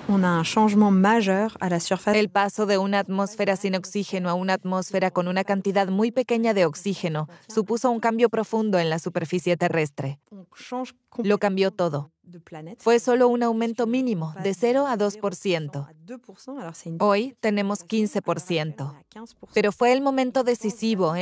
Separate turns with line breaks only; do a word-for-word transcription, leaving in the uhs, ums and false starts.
On a un changement majeur à la surface.
El paso de una atmósfera sin oxígeno a una atmósfera con una cantidad muy pequeña de oxígeno supuso un cambio profundo en la superficie terrestre.
On change
Lo cambió todo.
de planète.
Fue solo un aumento mínimo, de cero a dos por ciento.
deux pour cent, alors c'est une
Hoy tenemos quince por ciento.
quinze pour cent.
Pero fue el momento decisivo